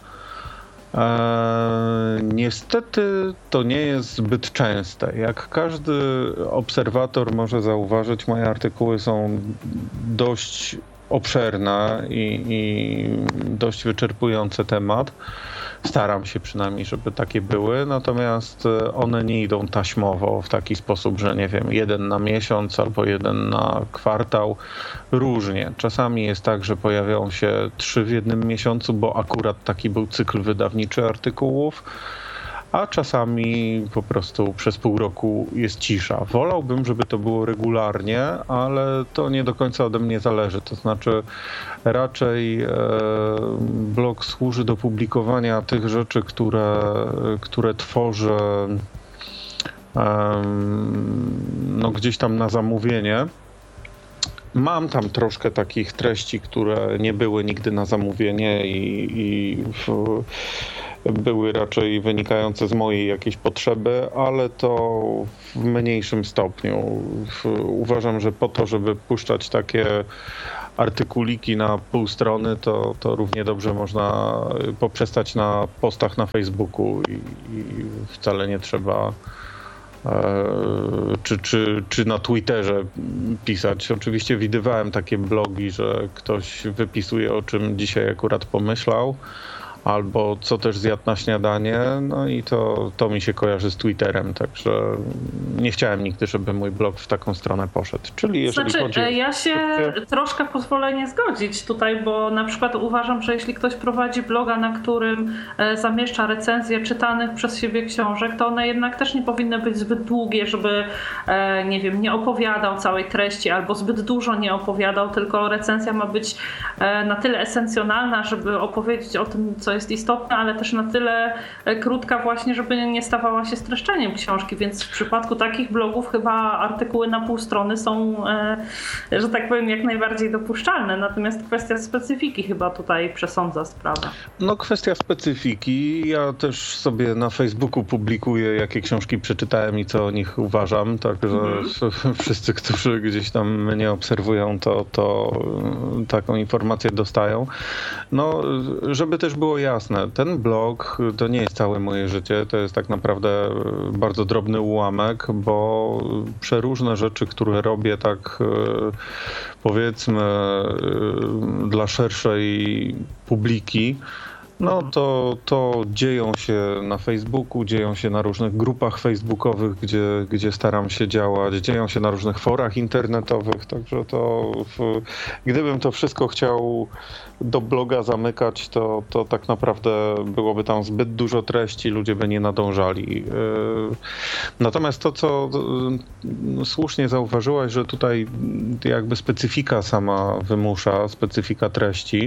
Eee, niestety to nie jest zbyt częste. Jak każdy obserwator może zauważyć, moje artykuły są dość obszerne i, i dość wyczerpujące temat. Staram się przynajmniej, żeby takie były, natomiast one nie idą taśmowo w taki sposób, że nie wiem, jeden na miesiąc albo jeden na kwartał. Różnie. Czasami jest tak, że pojawiają się trzy w jednym miesiącu, bo akurat taki był cykl wydawniczy artykułów, a czasami po prostu przez pół roku jest cisza. Wolałbym, żeby to było regularnie, ale to nie do końca ode mnie zależy. To znaczy raczej e, blog służy do publikowania tych rzeczy, które, które tworzę e, no gdzieś tam na zamówienie. Mam tam troszkę takich treści, które nie były nigdy na zamówienie i, i w, były raczej wynikające z mojej jakiejś potrzeby, ale to w mniejszym stopniu. W, uważam, że po to, żeby puszczać takie artykuliki na pół strony, to, to równie dobrze można poprzestać na postach na Facebooku i, i wcale nie trzeba Czy, czy, czy na Twitterze pisać. Oczywiście widywałem takie blogi, że ktoś wypisuje, o czym dzisiaj akurat pomyślał, albo co też zjadł na śniadanie, no i to, to mi się kojarzy z Twitterem, także nie chciałem nigdy, żeby mój blog w taką stronę poszedł. Czyli jeżeli znaczy, chodzi... ja się troszkę pozwolę nie zgodzić tutaj, bo na przykład uważam, że jeśli ktoś prowadzi bloga, na którym zamieszcza recenzje czytanych przez siebie książek, to one jednak też nie powinny być zbyt długie, żeby, nie wiem, nie opowiadał całej treści albo zbyt dużo nie opowiadał, tylko recenzja ma być na tyle esencjonalna, żeby opowiedzieć o tym, co jest istotne, ale też na tyle krótka właśnie, żeby nie stawała się streszczeniem książki, więc w przypadku takich blogów chyba artykuły na pół strony są, że tak powiem, jak najbardziej dopuszczalne, natomiast kwestia specyfiki chyba tutaj przesądza sprawę. No kwestia specyfiki. Ja też sobie na Facebooku publikuję, jakie książki przeczytałem i co o nich uważam, także mhm. wszyscy, którzy gdzieś tam mnie obserwują, to, to taką informację dostają. No, żeby też było jasne, ten blog to nie jest całe moje życie, to jest tak naprawdę bardzo drobny ułamek, bo przeróżne rzeczy, które robię tak powiedzmy dla szerszej publiki, no to, to dzieją się na Facebooku, dzieją się na różnych grupach facebookowych, gdzie, gdzie staram się działać, dzieją się na różnych forach internetowych, także to w, gdybym to wszystko chciał do bloga zamykać, to, to tak naprawdę byłoby tam zbyt dużo treści, ludzie by nie nadążali. Natomiast to, co słusznie zauważyłaś, że tutaj jakby specyfika sama wymusza, specyfika treści,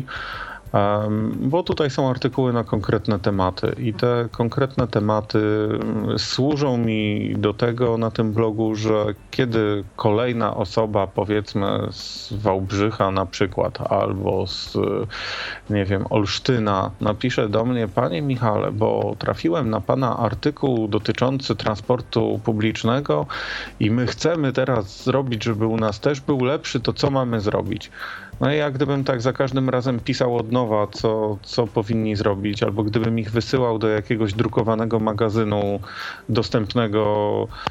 bo tutaj są artykuły na konkretne tematy i te konkretne tematy służą mi do tego na tym blogu, że kiedy kolejna osoba, powiedzmy z Wałbrzycha na przykład, albo z, nie wiem, Olsztyna napisze do mnie: panie Michale, bo trafiłem na pana artykuł dotyczący transportu publicznego i my chcemy teraz zrobić, żeby u nas też był lepszy, to co mamy zrobić? No i jak gdybym tak za każdym razem pisał od nowa, co, co powinni zrobić, albo gdybym ich wysyłał do jakiegoś drukowanego magazynu dostępnego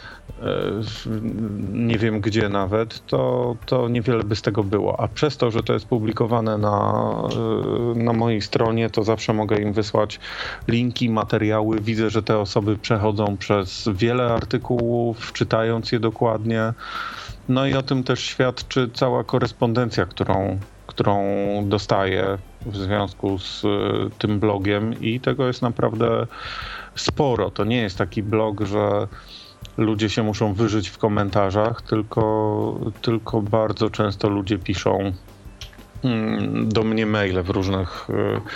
nie wiem gdzie nawet, to, to niewiele by z tego było. A przez to, że to jest publikowane na, na mojej stronie, to zawsze mogę im wysłać linki, materiały. Widzę, że te osoby przechodzą przez wiele artykułów, czytając je dokładnie. No i o tym też świadczy cała korespondencja, którą, którą dostaję w związku z tym blogiem i tego jest naprawdę sporo. To nie jest taki blog, że ludzie się muszą wyżyć w komentarzach, tylko, tylko bardzo często ludzie piszą do mnie maile w różnych,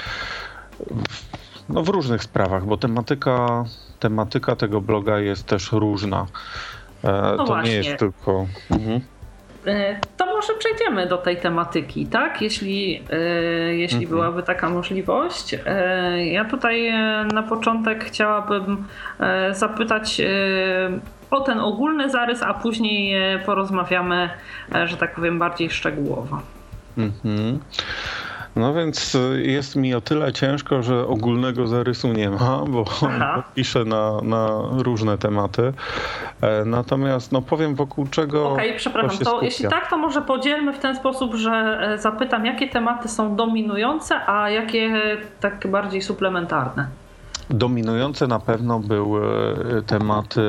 no w różnych sprawach, bo tematyka, tematyka tego bloga jest też różna. No to właśnie. Nie jest tylko... Mhm. To może przejdziemy do tej tematyki, tak? Jeśli, jeśli mhm. byłaby taka możliwość. Ja tutaj na początek chciałabym zapytać o ten ogólny zarys, a później porozmawiamy, że tak powiem, bardziej szczegółowo. Mhm. No więc jest mi o tyle ciężko, że ogólnego zarysu nie ma, bo piszę na, na różne tematy. Natomiast no powiem, wokół czego. Okej, okay, przepraszam, to, to jeśli tak, to może podzielmy w ten sposób, że zapytam, jakie tematy są dominujące, a jakie tak bardziej suplementarne. dominujące na pewno były tematy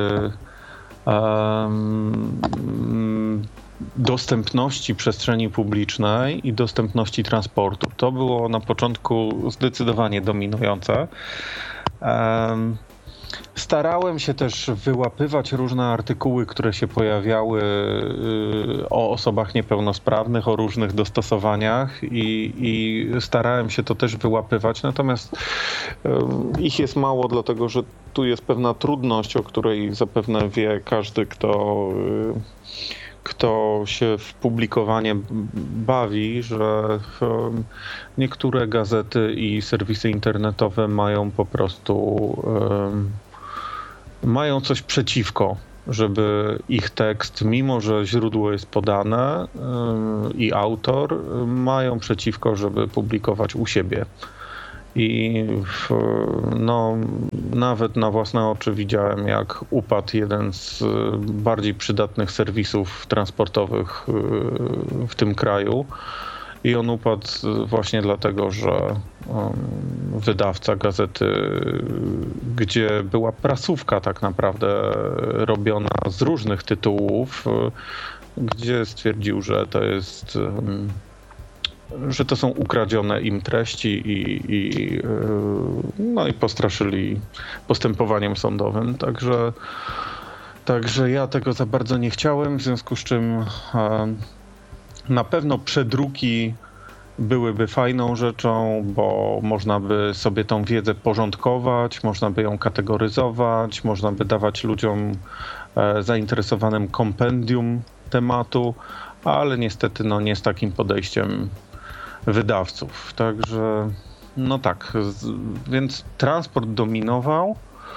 um, dostępności przestrzeni publicznej i dostępności transportu. To było na początku zdecydowanie dominujące. Um, Starałem się też wyłapywać różne artykuły, które się pojawiały o osobach niepełnosprawnych, o różnych dostosowaniach i, i starałem się to też wyłapywać. Natomiast um, ich jest mało, dlatego że tu jest pewna trudność, o której zapewne wie każdy, kto, kto się w publikowanie bawi, że um, niektóre gazety i serwisy internetowe mają po prostu um, mają coś przeciwko, żeby ich tekst, mimo że źródło jest podane yy, i autor, yy, mają przeciwko, żeby publikować u siebie. I w, no, nawet na własne oczy widziałem, jak upadł jeden z bardziej przydatnych serwisów transportowych yy, w tym kraju. I on upadł właśnie dlatego, że um, wydawca gazety, gdzie była prasówka tak naprawdę robiona z różnych tytułów, gdzie stwierdził, że to jest, um, że to są ukradzione im treści i, i, no i postraszyli postępowaniem sądowym. Także, także ja tego za bardzo nie chciałem, w związku z czym um, na pewno przedruki byłyby fajną rzeczą, bo można by sobie tą wiedzę porządkować, można by ją kategoryzować, można by dawać ludziom e, zainteresowanym kompendium tematu, ale niestety no, nie z takim podejściem wydawców. Także no tak, z, więc transport dominował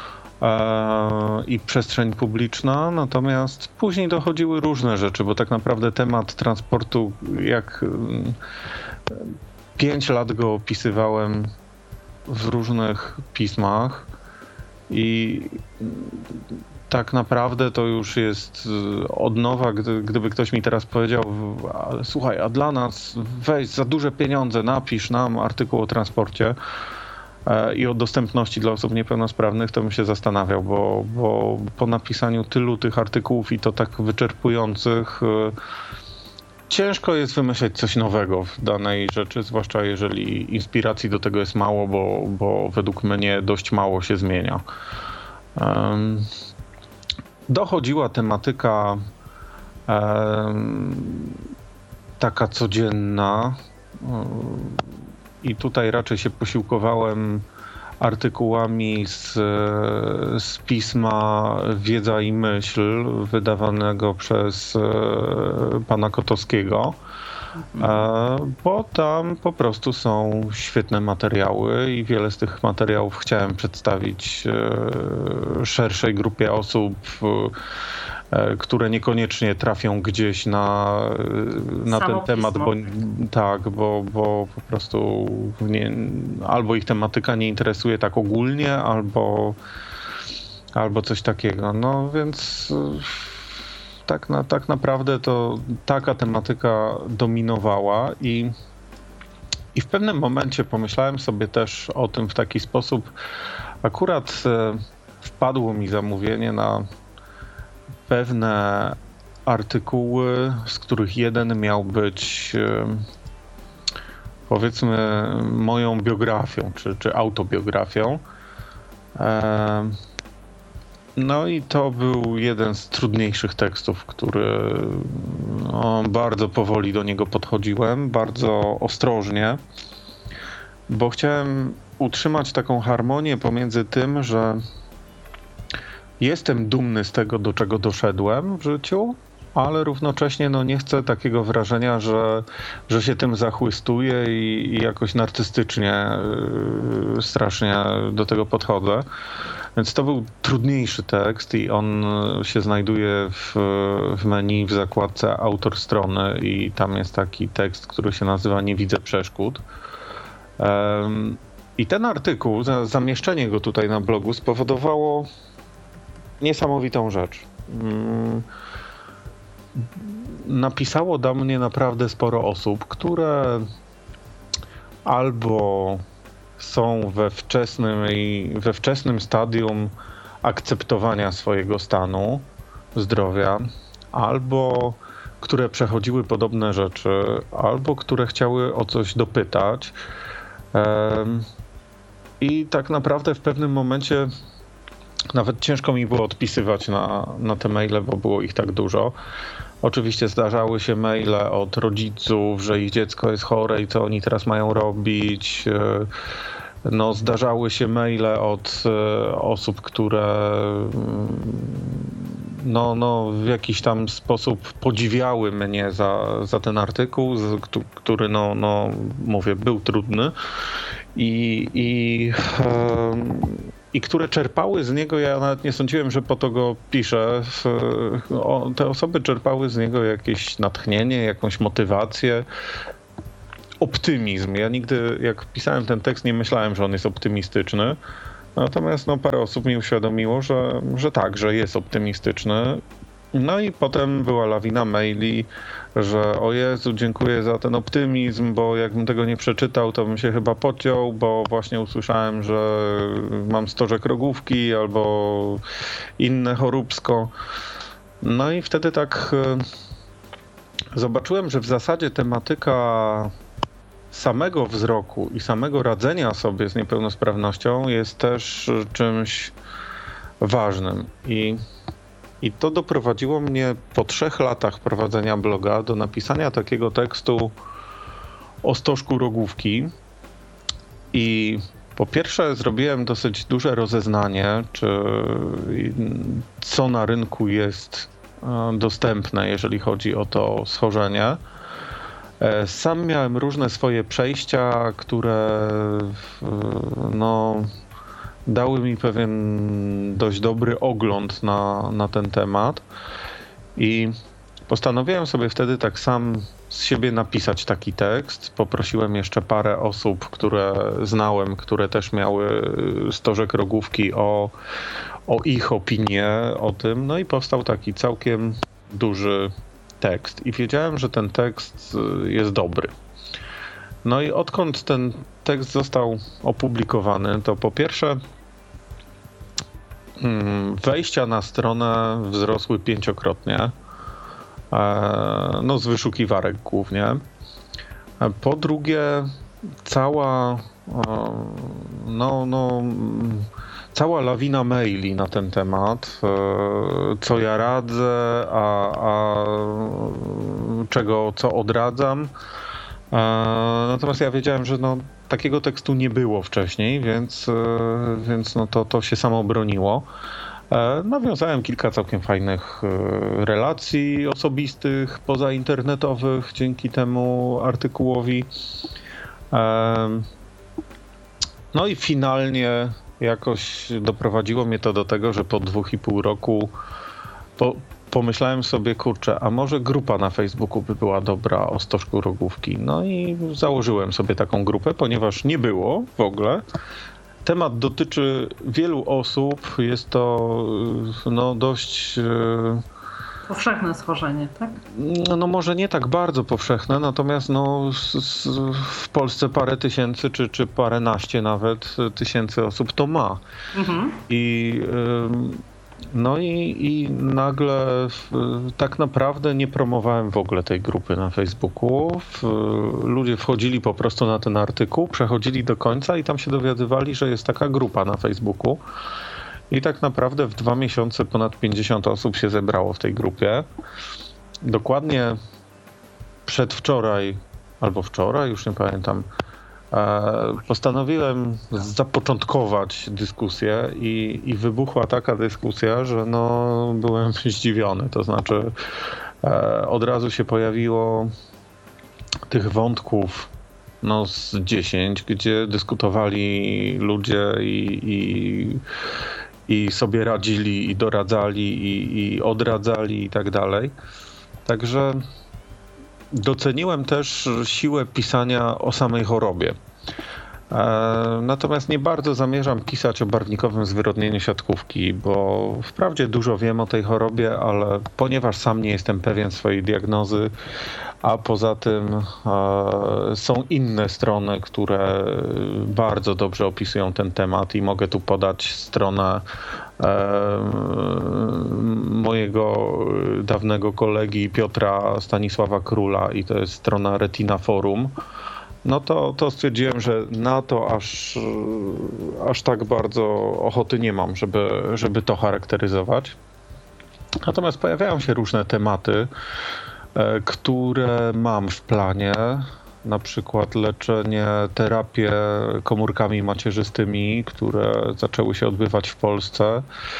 i przestrzeń publiczna, natomiast później dochodziły różne rzeczy, bo tak naprawdę temat transportu, jak pięć lat go opisywałem w różnych pismach i tak naprawdę to już jest od nowa, gdy, gdyby ktoś mi teraz powiedział, ale słuchaj, a dla nas weź za duże pieniądze, napisz nam artykuł o transporcie i o dostępności dla osób niepełnosprawnych, to bym się zastanawiał, bo, bo po napisaniu tylu tych artykułów i to tak wyczerpujących, ciężko jest wymyśleć coś nowego w danej rzeczy, zwłaszcza jeżeli inspiracji do tego jest mało, bo, bo według mnie dość mało się zmienia. Um, dochodziła tematyka um, taka codzienna, um, i tutaj raczej się posiłkowałem artykułami z, z pisma Wiedza i Myśl, wydawanego przez pana Kotowskiego, bo tam po prostu są świetne materiały i wiele z tych materiałów chciałem przedstawić szerszej grupie osób, które niekoniecznie trafią gdzieś na, na ten temat, bo tak, bo, bo po prostu nie, albo ich tematyka nie interesuje tak ogólnie, albo, albo coś takiego. No więc tak, na, tak naprawdę to taka tematyka dominowała i, i w pewnym momencie pomyślałem sobie też o tym w taki sposób. Akurat wpadło mi zamówienie na pewne artykuły, z których jeden miał być powiedzmy moją biografią, czy, czy autobiografią. No i to był jeden z trudniejszych tekstów, który no, bardzo powoli do niego podchodziłem, bardzo ostrożnie, bo chciałem utrzymać taką harmonię pomiędzy tym, że jestem dumny z tego, do czego doszedłem w życiu, ale równocześnie no, nie chcę takiego wrażenia, że, że się tym zachłystuję i, i jakoś narcystycznie yy, strasznie do tego podchodzę. Więc to był trudniejszy tekst i on się znajduje w, w menu w zakładce autor strony i tam jest taki tekst, który się nazywa Nie widzę przeszkód. Um, I ten artykuł, za, zamieszczenie go tutaj na blogu spowodowało niesamowitą rzecz. Um, napisało do mnie naprawdę sporo osób, które albo są we wczesnym, we wczesnym stadium akceptowania swojego stanu zdrowia, albo które przechodziły podobne rzeczy, albo które chciały o coś dopytać. I tak naprawdę w pewnym momencie nawet ciężko mi było odpisywać na, na te maile, bo było ich tak dużo. Oczywiście zdarzały się maile od rodziców, że ich dziecko jest chore i co oni teraz mają robić. No, zdarzały się maile od osób, które no, no, w jakiś tam sposób podziwiały mnie za, za ten artykuł, który, no, no, mówię, był trudny i, i, i które czerpały z niego, ja nawet nie sądziłem, że po to go piszę, te osoby czerpały z niego jakieś natchnienie, jakąś motywację, optymizm. Ja nigdy, jak pisałem ten tekst, nie myślałem, że on jest optymistyczny. Natomiast no, parę osób mi uświadomiło, że, że tak, że jest optymistyczny. No i potem była lawina maili, że o Jezu, dziękuję za ten optymizm, bo jakbym tego nie przeczytał, to bym się chyba pociął, bo właśnie usłyszałem, że mam stożek rogówki albo inne choróbsko. No i wtedy tak zobaczyłem, że w zasadzie tematyka samego wzroku i samego radzenia sobie z niepełnosprawnością jest też czymś ważnym. I, i to doprowadziło mnie po trzech latach prowadzenia bloga do napisania takiego tekstu o stożku rogówki. I po pierwsze zrobiłem dosyć duże rozeznanie, czy co na rynku jest dostępne, jeżeli chodzi o to schorzenie. Sam miałem różne swoje przejścia, które no, dały mi pewien dość dobry ogląd na, na ten temat i postanowiłem sobie wtedy tak sam z siebie napisać taki tekst. Poprosiłem jeszcze parę osób, które znałem, które też miały stożek rogówki, o, o ich opinię o tym. No i powstał taki całkiem duży tekst i wiedziałem, że ten tekst jest dobry. No i odkąd ten tekst został opublikowany, to po pierwsze wejścia na stronę wzrosły pięciokrotnie, no z wyszukiwarek głównie. Po drugie cała no, no cała lawina maili na ten temat, co ja radzę, a, a czego, co odradzam. Natomiast ja wiedziałem, że no, takiego tekstu nie było wcześniej, więc, więc no to, to się samo broniło. Nawiązałem kilka całkiem fajnych relacji osobistych, pozainternetowych dzięki temu artykułowi. No i finalnie jakoś doprowadziło mnie to do tego, że po dwóch i pół roku po, pomyślałem sobie, kurczę, a może grupa na Facebooku by była dobra o stożku rogówki. No i założyłem sobie taką grupę, ponieważ nie było w ogóle. Temat dotyczy wielu osób, jest to no, dość... Powszechne schorzenie, tak? No, no może nie tak bardzo powszechne, natomiast no, s, s, w Polsce parę tysięcy, czy, czy paręnaście nawet tysięcy osób to ma. Mhm. I, no i, i nagle tak naprawdę nie promowałem w ogóle tej grupy na Facebooku. Ludzie wchodzili po prostu na ten artykuł, przechodzili do końca i tam się dowiadywali, że jest taka grupa na Facebooku. I tak naprawdę w dwa miesiące ponad pięćdziesiąt osób się zebrało w tej grupie. Dokładnie przedwczoraj, albo wczoraj, już nie pamiętam, postanowiłem zapoczątkować dyskusję i, i wybuchła taka dyskusja, że no, byłem zdziwiony. To znaczy od razu się pojawiło tych wątków no, z dziesięć, gdzie dyskutowali ludzie i, i i sobie radzili, i doradzali, i, i odradzali, i tak dalej. Także doceniłem też siłę pisania o samej chorobie. Natomiast nie bardzo zamierzam pisać o barwnikowym zwyrodnieniu siatkówki, bo wprawdzie dużo wiem o tej chorobie, ale ponieważ sam nie jestem pewien swojej diagnozy, a poza tym są inne strony, które bardzo dobrze opisują ten temat i mogę tu podać stronę mojego dawnego kolegi Piotra Stanisława Króla i to jest strona Retina Forum. No to, to stwierdziłem, że na to aż, aż tak bardzo ochoty nie mam, żeby, żeby to charakteryzować. Natomiast pojawiają się różne tematy, które mam w planie. Na przykład leczenie, terapię komórkami macierzystymi, które zaczęły się odbywać w Polsce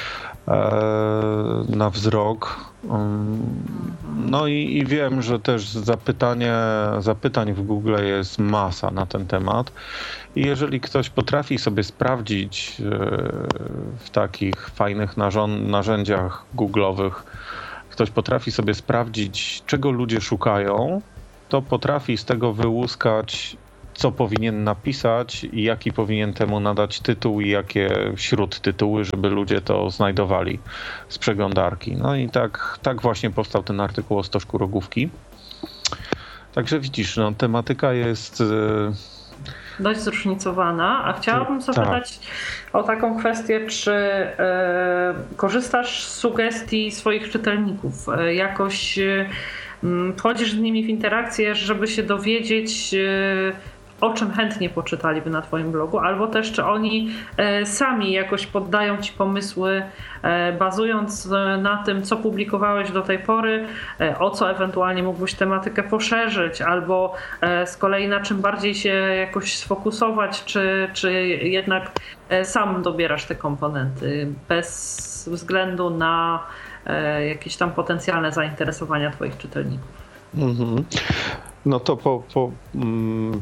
na wzrok. No i, i wiem, że też zapytanie, zapytań w Google jest masa na ten temat. I jeżeli ktoś potrafi sobie sprawdzić w takich fajnych narzędziach googlowych, ktoś potrafi sobie sprawdzić, czego ludzie szukają, to potrafi z tego wyłuskać, co powinien napisać i jaki powinien temu nadać tytuł i jakie śródtytuły, żeby ludzie to znajdowali z przeglądarki. No i tak, tak właśnie powstał ten artykuł o stożku rogówki. Także widzisz, no, tematyka jest dość zróżnicowana, a chciałabym zapytać tak. o taką kwestię, czy e, korzystasz z sugestii swoich czytelników? E, jakoś e, wchodzisz z nimi w interakcję, żeby się dowiedzieć, e, o czym chętnie poczytaliby na twoim blogu, albo też czy oni e, sami jakoś poddają ci pomysły, e, bazując na tym, co publikowałeś do tej pory, e, o co ewentualnie mógłbyś tematykę poszerzyć, albo e, z kolei na czym bardziej się jakoś sfokusować, czy, czy jednak e, sam dobierasz te komponenty bez względu na e, jakieś tam potencjalne zainteresowania twoich czytelników. Mhm. No to po... po mm...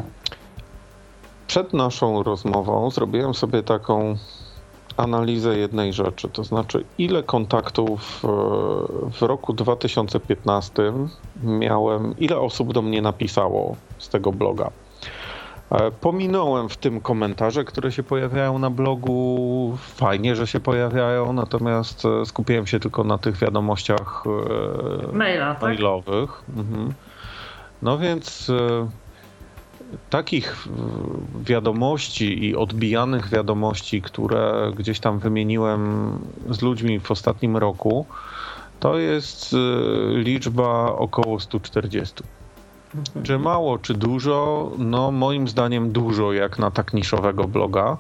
Przed naszą rozmową zrobiłem sobie taką analizę jednej rzeczy, to znaczy ile kontaktów w roku dwa tysiące piętnastym miałem, ile osób do mnie napisało z tego bloga. Pominąłem w tym komentarze, które się pojawiają na blogu, fajnie, że się pojawiają, natomiast skupiłem się tylko na tych wiadomościach Maila, tak? mailowych. Mhm. No więc takich wiadomości i odbijanych wiadomości, które gdzieś tam wymieniłem z ludźmi w ostatnim roku, to jest liczba około sto czterdzieści. Mhm. Czy mało, czy dużo? No moim zdaniem dużo, jak na tak niszowego bloga.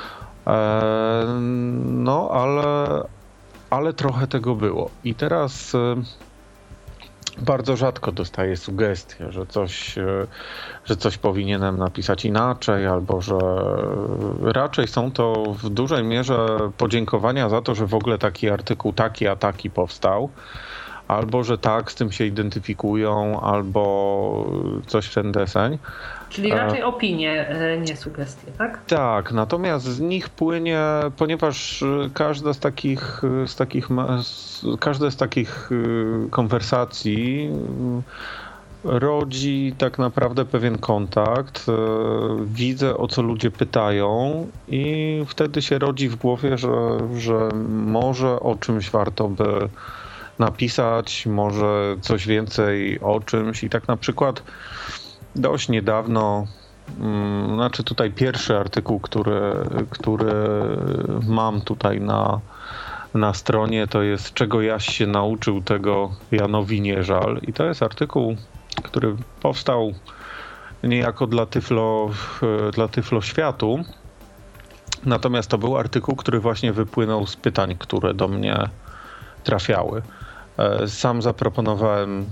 No ale, ale trochę tego było. I teraz bardzo rzadko dostaję sugestie, że coś, że coś powinienem napisać inaczej, albo że raczej są to w dużej mierze podziękowania za to, że w ogóle taki artykuł taki a taki powstał, albo że tak, z tym się identyfikują, albo coś w ten deseń. Czyli raczej opinie, nie sugestie, tak? Tak, natomiast z nich płynie, ponieważ każda z takich, z takich, każda z takich konwersacji rodzi tak naprawdę pewien kontakt. Widzę, o co ludzie pytają i wtedy się rodzi w głowie, że, że może o czymś warto by napisać, może coś więcej o czymś i tak na przykład dość niedawno, znaczy tutaj pierwszy artykuł, który, który mam tutaj na, na stronie, to jest Czego Jaś się nauczył, tego Janowi nie żal. I to jest artykuł, który powstał niejako dla Tyflo, dla Tyflo Światu. Natomiast to był artykuł, który właśnie wypłynął z pytań, które do mnie trafiały. Sam zaproponowałem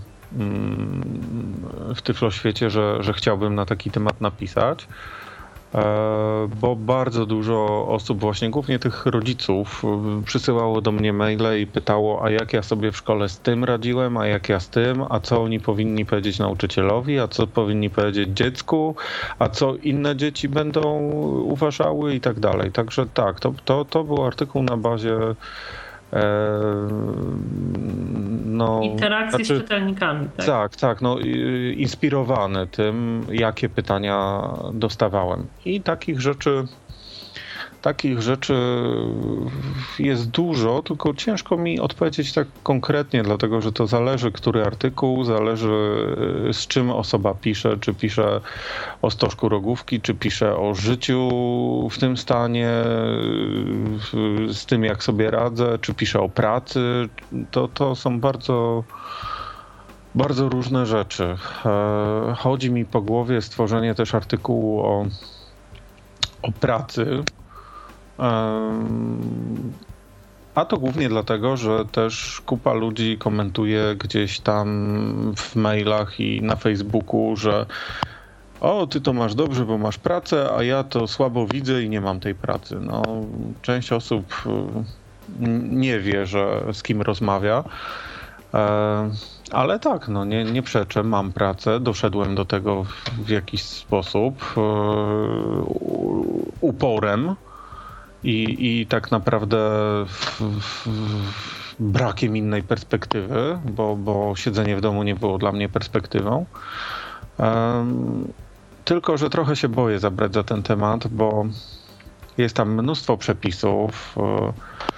w Tyfloświecie, że, że chciałbym na taki temat napisać, bo bardzo dużo osób, właśnie głównie tych rodziców, przysyłało do mnie maile i pytało, a jak ja sobie w szkole z tym radziłem, a jak ja z tym, a co oni powinni powiedzieć nauczycielowi, a co powinni powiedzieć dziecku, a co inne dzieci będą uważały i tak dalej. Także tak, to, to, to był artykuł na bazie no... Interakcji znaczy, z czytelnikami. Tak, tak, tak, no inspirowany tym, jakie pytania dostawałem. I takich rzeczy... Takich rzeczy jest dużo, tylko ciężko mi odpowiedzieć tak konkretnie, dlatego że to zależy, który artykuł, zależy z czym osoba pisze, czy pisze o stożku rogówki, czy pisze o życiu w tym stanie, z tym jak sobie radzę, czy pisze o pracy. To, to są bardzo... Bardzo różne rzeczy. Chodzi mi po głowie stworzenie też artykułu o, o pracy. A to głównie dlatego, że też kupa ludzi komentuje gdzieś tam w mailach i na Facebooku, że o, ty to masz dobrze, bo masz pracę, a ja to słabo widzę i nie mam tej pracy. No, część osób nie wie, że z kim rozmawia. Ale tak, no nie, nie przeczę, mam pracę, doszedłem do tego w jakiś sposób uporem. I, I tak naprawdę w, w, brakiem innej perspektywy, bo, bo siedzenie w domu nie było dla mnie perspektywą. Um, tylko, że trochę się boję zabrać za ten temat, bo jest tam mnóstwo przepisów.